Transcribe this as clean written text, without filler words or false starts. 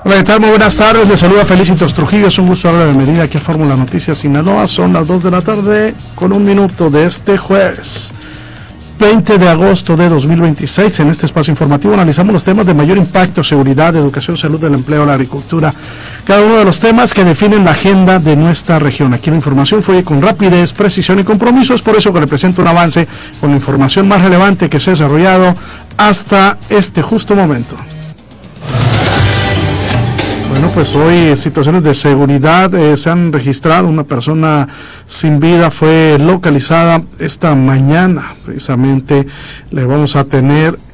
Hola, ¿qué tal? Muy buenas tardes. Les saluda Felicitos Trujillo. Es un gusto hablar de Medida aquí a Fórmula Noticias Sinaloa. Son las 2 de la tarde con un minuto de este jueves 20 de agosto de 2026. En este espacio informativo analizamos los temas de mayor impacto: seguridad, educación, salud, del empleo, la agricultura. Cada uno de los temas que definen la agenda de nuestra región. Aquí la información fluye con rapidez, precisión y compromiso. Es por eso que le presento un avance con la información más relevante que se ha desarrollado hasta este justo momento. Bueno, pues hoy situaciones de seguridad se han registrado. Una persona sin vida fue localizada esta mañana. Precisamente le vamos a tener